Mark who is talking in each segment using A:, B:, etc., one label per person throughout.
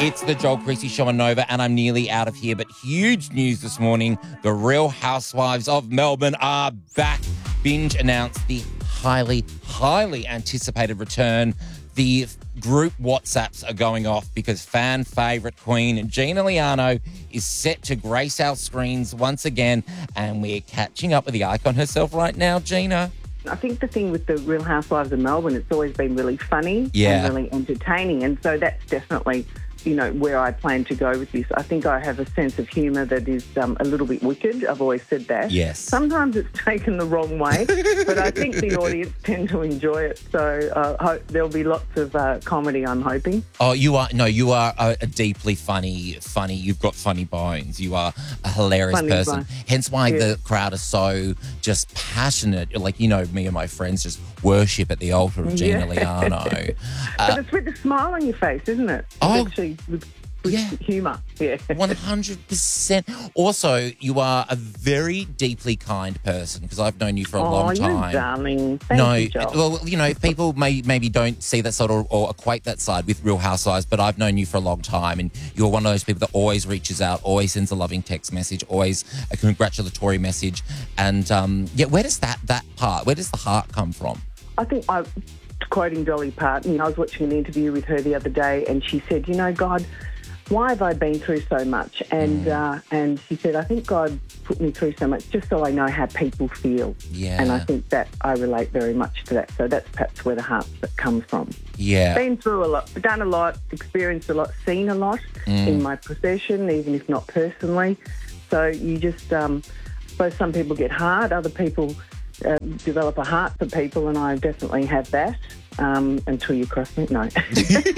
A: It's the Joel Creasy Show on Nova, and I'm nearly out of here. But huge news this morning. The Real Housewives of Melbourne are back. Binge announced the highly, highly anticipated return. The group WhatsApps are going off because fan favourite queen Gina Liano is set to grace our screens once again. And we're catching up with the icon herself right now, Gina.
B: I think the thing with the Real Housewives of Melbourne, it's always been really funny and really entertaining. And so that's definitely, where I plan to go with this. I think I have a sense of humour that is a little bit wicked. I've always said that.
A: Yes.
B: Sometimes it's taken the wrong way, but I think the audience tend to enjoy it. So there'll be lots of comedy, I'm hoping.
A: Oh, you are a deeply funny. You've got funny bones. You are a hilarious person. Hence why the crowd are so just passionate. Like, me and my friends just worship at the altar of Gina Liano.
B: But it's with a smile on your face, isn't it?
A: Oh,
B: actually, with humour. Yeah.
A: 100%. Also, you are a very deeply kind person because I've known you for a long time.
B: Oh, you darling. Thank you, Joel.
A: Well, people maybe don't see that sort of or equate that side with Real Housewives, but I've known you for a long time, and you're one of those people that always reaches out, always sends a loving text message, always a congratulatory message. And, where does where does the heart come from?
B: I think quoting Dolly Parton, I was watching an interview with her the other day, and she said, God, why have I been through so much? And she said, I think God put me through so much just so I know how people feel.
A: Yeah.
B: And I think that I relate very much to that. So that's perhaps where the heart comes from.
A: Yeah.
B: Been through a lot, done a lot, experienced a lot, seen a lot in my profession, even if not personally. So you just, I suppose some people get hard, other people develop a heart for people, and I definitely have that. Until you cross me, no. But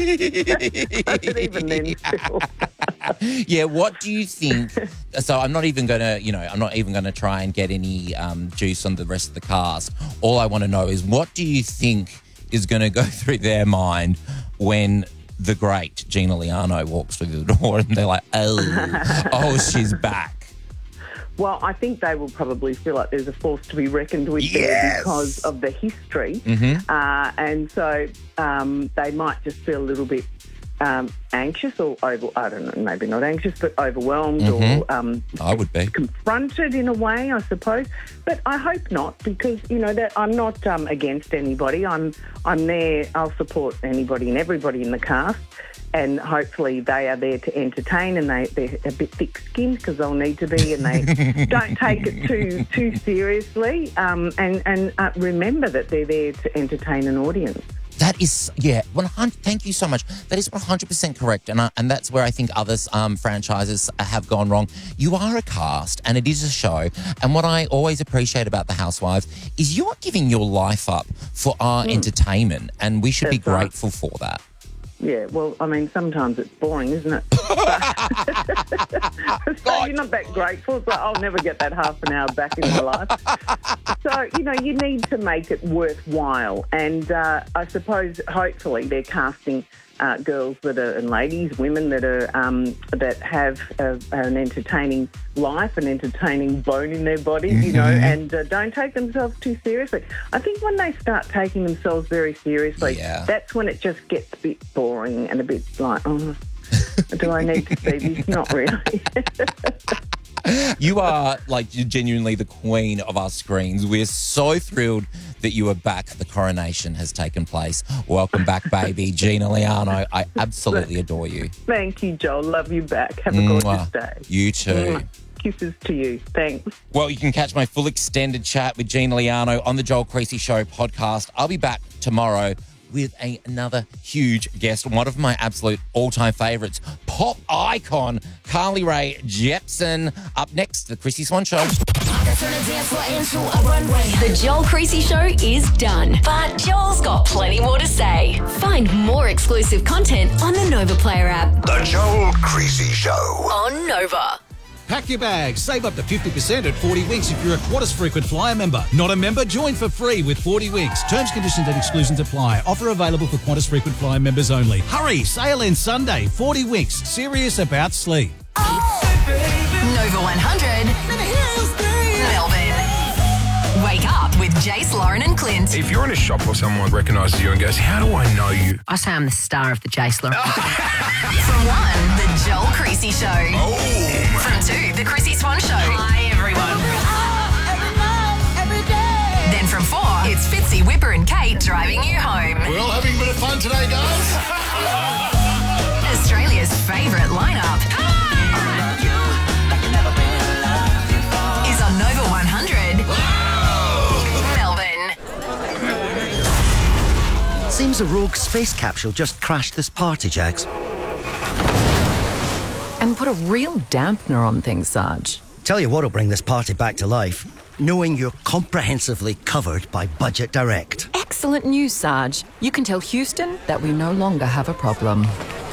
B: even then, still.
A: Yeah, what do you think? So I'm not even going to, try and get any juice on the rest of the cast. All I want to know is what do you think is going to go through
B: Mm-hmm.
A: their mind when the great Gina Liano walks through the door and they're like, oh, she's back?
B: Well, I think they will probably feel like there's a force to be reckoned with there because of the history.
A: Mm-hmm.
B: And so they might just feel a little bit anxious or, I don't know, maybe not anxious, but overwhelmed or
A: I would be.
B: confronted in a way, I suppose. But I hope not because, that I'm not against anybody. I'm there. I'll support anybody and everybody in the cast. And hopefully they are there to entertain, and they're a bit thick-skinned because they'll need to be, and they don't take it too seriously. And remember that they're there to entertain an audience.
A: That is, 100. Thank you so much. That is 100% correct, and that's where I think other franchises have gone wrong. You are a cast, and it is a show. And what I always appreciate about the Housewives is you are giving your life up for our entertainment, and we should be grateful for that.
B: Yeah, well, I mean, sometimes it's boring, isn't it? So you're not that grateful. It's like, I'll never get that half an hour back in my life. So, you need to make it worthwhile. And I suppose, hopefully, they're casting girls and ladies, women that are that have an entertaining life, an entertaining bone in their body, and don't take themselves too seriously. I think when they start taking themselves very seriously, that's when it just gets a bit boring and a bit like, do I need to see this? Not really.
A: You are genuinely the queen of our screens. We're so thrilled that you are back. The coronation has taken place. Welcome back, baby. Gina Liano, I absolutely adore you.
B: Thank you, Joel. Love you back. Have a gorgeous day.
A: You too.
B: Kisses to you. Thanks.
A: Well, you can catch my full extended chat with Gina Liano on the Joel Creasy Show podcast. I'll be back tomorrow with another huge guest, one of my absolute all-time favourites, pop icon Carly Rae Jepsen. Up next, the Chrissy Swan Show.
C: The Joel Creasy Show is done, but Joel's got plenty more to say. Find more exclusive content on the Nova Player app.
D: The Joel Creasy Show
C: on Nova.
E: Pack your bags. Save up to 50% at 40 Winks if you're a Qantas Frequent Flyer member. Not a member? Join for free with 40 Winks. Terms, conditions and exclusions apply. Offer available for Qantas Frequent Flyer members only. Hurry! Sale ends Sunday. 40 Winks. Serious about sleep.
C: Nova 100. Melbourne. Wake up with with Jace, Lauren and Clint.
F: If you're in a shop or someone recognises you and goes, how do I know you?
G: I say I'm the star of the Jace, Lauren.
C: From 1, the Joel Creasy Show.
F: Oh.
C: From 2, the Chrissy Swan Show.
G: Hi, everyone.
C: Then from 4, it's Fitzy, Whipper and Kate driving you home.
D: We're all having a bit of fun today, guys.
C: Australia's favourite lineup is on Nova 100. Melbourne.
H: Seems a rogue space capsule just crashed this party, Jax.
I: And put a real dampener on things, Sarge.
H: Tell you what'll bring this party back to life. Knowing you're comprehensively covered by Budget Direct.
I: Excellent news, Sarge. You can tell Houston that we no longer have a problem.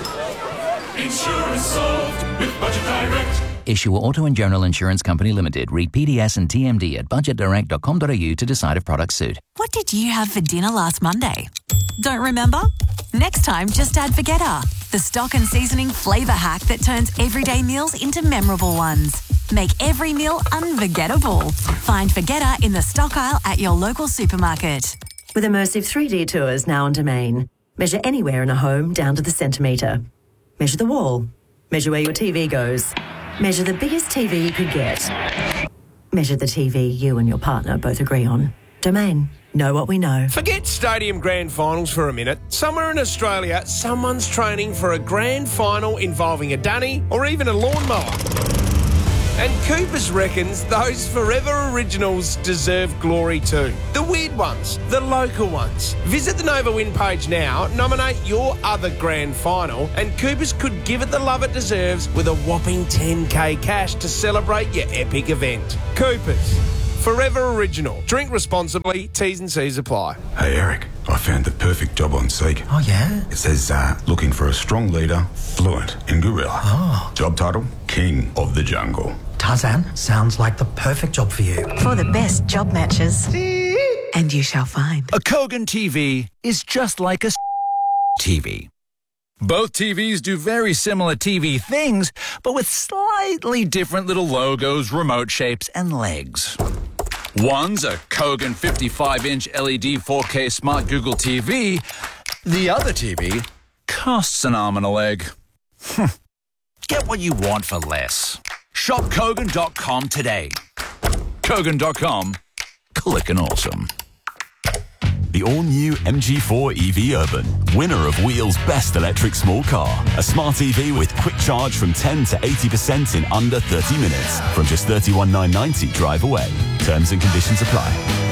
J: Insurance solved with Budget Direct.
K: Issue Auto and General Insurance Company Limited. Read PDS and TMD at budgetdirect.com.au to decide if products suit.
L: What did you have for dinner last Monday? Don't remember? Next time, just add Forgetter, the stock and seasoning flavour hack that turns everyday meals into memorable ones. Make every meal unforgettable. Find Forgetter in the stock aisle at your local supermarket.
M: With immersive 3D tours now on Domain. Measure anywhere in a home down to the centimetre. Measure the wall. Measure where your TV goes. Measure the biggest TV you could get. Measure the TV you and your partner both agree on. Domain. Know what we know.
F: Forget stadium grand finals for a minute. Somewhere in Australia, someone's training for a grand final involving a dunny or even a lawnmower. And Coopers reckons those Forever Originals deserve glory too. The weird ones, the local ones. Visit the Nova Win page now, nominate your other grand final, and Coopers could give it the love it deserves with a whopping 10k cash to celebrate your epic event. Coopers, Forever Original. Drink responsibly, T's and C's apply.
N: Hey Eric, I found the perfect job on Seek.
H: Oh yeah?
N: It says, looking for a strong leader, fluent in gorilla.
H: Oh.
N: Job title, King of the Jungle.
H: Tarzan, sounds like the perfect job for you.
L: For the best job matches. And you shall find.
E: A Kogan TV is just like a TV. Both TVs do very similar TV things, but with slightly different little logos, remote shapes, and legs. One's a Kogan 55-inch LED 4K smart Google TV. The other TV costs an arm and a leg. Get what you want for less. Shop Kogan.com today. Kogan.com. Clickin' awesome.
O: The all-new MG4 EV Urban, winner of Wheel's best electric small car. A smart EV with quick charge from 10 to 80% in under 30 minutes. From just $31,990 drive away. Terms and conditions apply.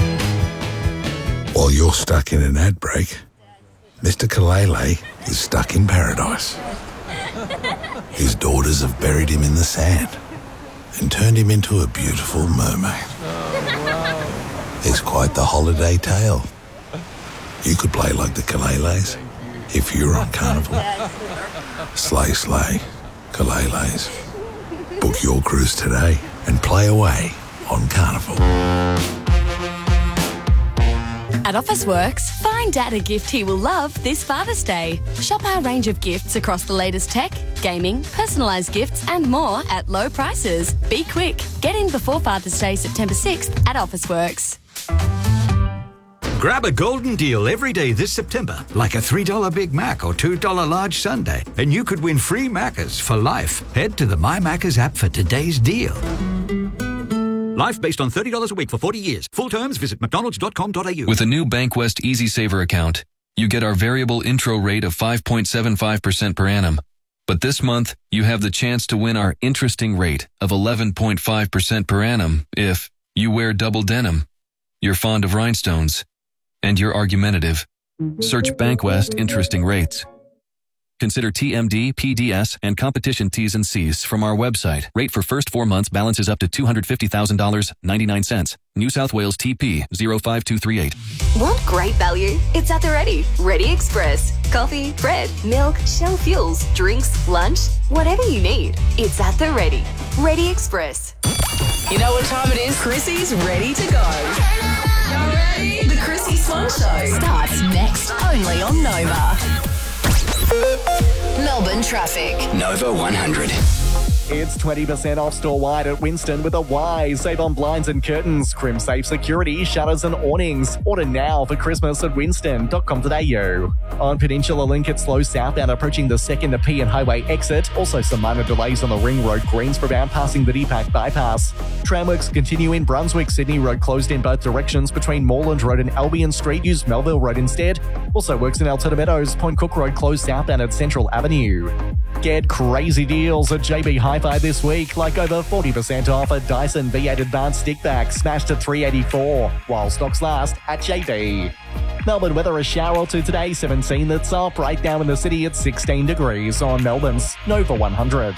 D: While you're stuck in an ad break, Mr. Kalele is stuck in paradise. His daughters have buried him in the sand and turned him into a beautiful mermaid. It's quite the holiday tale. You could play like the Kaleles if you were on Carnival. Slay, slay, Kaleles. Book your cruise today and play away on Carnival.
C: At Officeworks, find Dad a gift he will love this Father's Day. Shop our range of gifts across the latest tech, gaming, personalised gifts and more at low prices. Be quick. Get in before Father's Day, September 6th at Officeworks.
P: Grab a golden deal every day this September, like a $3 Big Mac or $2 large sundae, and you could win free Maccas for life. Head to the My Maccas app for today's deal. Life based on $30 a week for 40 years. Full terms, visit mcdonalds.com.au.
Q: With a new BankWest EasySaver account, you get our variable intro rate of 5.75% per annum. But this month, you have the chance to win our interesting rate of 11.5% per annum if you wear double denim, you're fond of rhinestones, and you're argumentative. Search BankWest Interesting Rates. Consider TMD, PDS, and competition T's and C's from our website. Rate for first 4 months balances up to $250,000, 99 cents. New South Wales TP 05238.
C: Want great value? It's at the Ready. Ready Express. Coffee, bread, milk, Shell Fuels, drinks, lunch, whatever you need. It's at the Ready. Ready Express.
I: You know what time it is? Chrissy's ready to go.
C: Y'all ready? The Chrissy Swan Show starts next only on Nova. Melbourne traffic.
R: Nova 100. It's 20% off store-wide at Winston with a Y. Save on blinds and curtains, Crim Safe Security, shutters and awnings. Order now for Christmas at winston.com.au. On Peninsula Link, it slows southbound approaching the second P and Highway exit. Also some minor delays on the Ring Road Greensboro bound passing the Deepak bypass. Tramworks continue in Brunswick. Sydney Road closed in both directions between Moreland Road and Albion Street. Use Melville Road instead. Also works in Alberta Meadows. Point Cook Road closed southbound at Central Avenue. Get crazy deals at JB Hi-Fi this week, like over 40% off a Dyson V8 Advanced Stick Vac, smashed to $384, while stocks last at JB. Melbourne weather, a shower or two today, 17 that's up. Right now in the city, it's 16 degrees on Melbourne's Nova 100.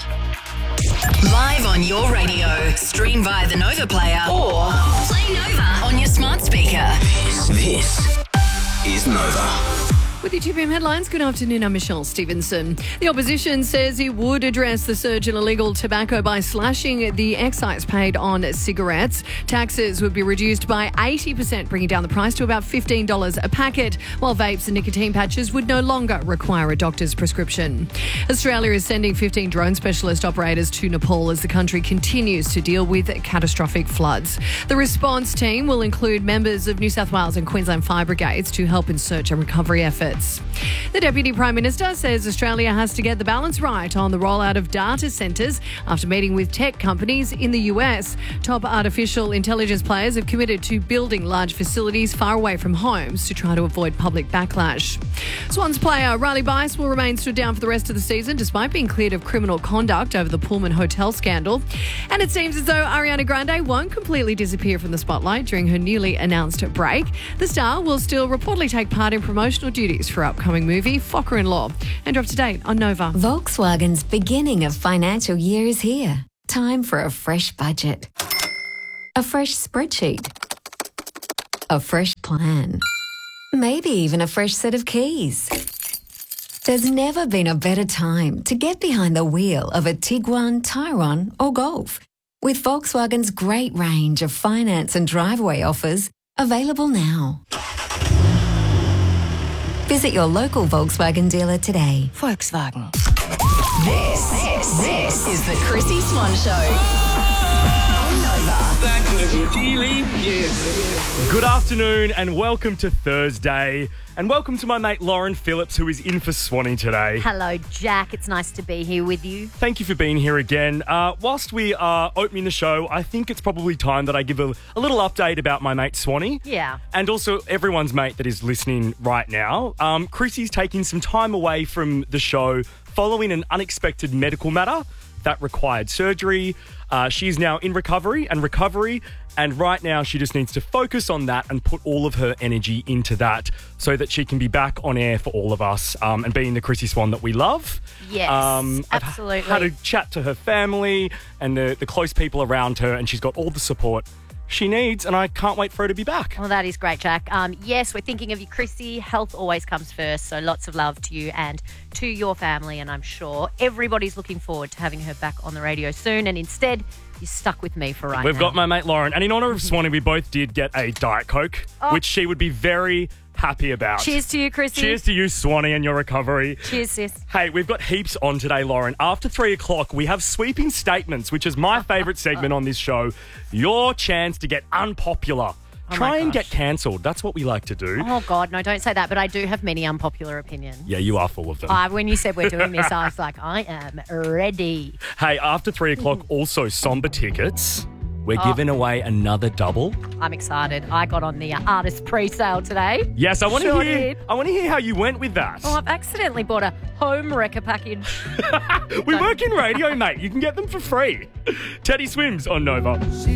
G: Live on your radio, stream via the Nova player, or play Nova on your smart speaker.
S: This is Nova.
T: With your 2 PM headlines, good afternoon, I'm Michelle Stevenson. The opposition says it would address the surge in illegal tobacco by slashing the excise paid on cigarettes. Taxes would be reduced by 80%, bringing down the price to about $15 a packet, while vapes and nicotine patches would no longer require a doctor's prescription. Australia is sending 15 drone specialist operators to Nepal as the country continues to deal with catastrophic floods. The response team will include members of New South Wales and Queensland fire brigades to help in search and recovery efforts. The Deputy Prime Minister says Australia has to get the balance right on the rollout of data centres after meeting with tech companies in the US. Top artificial intelligence players have committed to building large facilities far away from homes to try to avoid public backlash. Swans player Riley Bice will remain stood down for the rest of the season despite being cleared of criminal conduct over the Pullman hotel scandal. And it seems as though Ariana Grande won't completely disappear from the spotlight during her newly announced break. The star will still reportedly take part in promotional duties for upcoming movie Focker-in-Law. And you're up to date on Nova.
U: Volkswagen's beginning of financial year is here. Time for a fresh budget. A fresh spreadsheet. A fresh plan. Maybe even a fresh set of keys. There's never been a better time to get behind the wheel of a Tiguan, Tyrone or Golf. With Volkswagen's great range of finance and driveway offers available now. Visit your local Volkswagen dealer today. Volkswagen.
G: This is the Chrissy Swan Show.
V: Good afternoon and welcome to Thursday. And welcome to my mate Lauren Phillips, who is in for Swanee today.
W: Hello, Jack. It's nice to be here with you.
V: Thank you for being here again. Whilst we are opening the show, I think it's probably time that I give a little update about my mate Swanee.
W: Yeah.
V: And also everyone's mate that is listening right now. Chrissy's taking some time away from the show following an unexpected medical matter that required surgery. She's now in recovery, and right now she just needs to focus on that and put all of her energy into that so that she can be back on air for all of us and being the Chrissy Swan that we love.
W: Yes, absolutely.
V: I've had a chat to her family and the close people around her, and she's got all the support she needs, and I can't wait for her to be back.
W: Well, that is great, Jack. Yes, we're thinking of you, Chrissy. Health always comes first, so lots of love to you and to your family, and I'm sure everybody's looking forward to having her back on the radio soon, and instead, you're stuck with me for right now.
V: We've got my mate Lauren, and in honour of Swanee, we both did get a Diet Coke, which she would be very happy about.
W: Cheers to you, Chrissy.
V: Cheers to you, Swanee, and your recovery.
W: Cheers, sis.
V: Hey, we've got heaps on today, Lauren. After 3 o'clock, we have Sweeping Statements, which is my favourite segment on this show. Your chance to get unpopular. Try and get cancelled. That's what we like to do.
W: Oh, God, no, don't say that. But I do have many unpopular opinions.
V: Yeah, you are full of them.
W: When you said we're doing this, I was like, I am ready.
V: Hey, after 3 o'clock, also Somber Tickets. We're giving away another double.
W: I'm excited. I got on the artist pre-sale today.
V: Yes, I want to hear.
W: Did.
V: I want to hear how you went with that.
W: Oh, I've accidentally bought a home wrecker package.
V: We work in radio, mate. You can get them for free. Teddy Swims on Nova.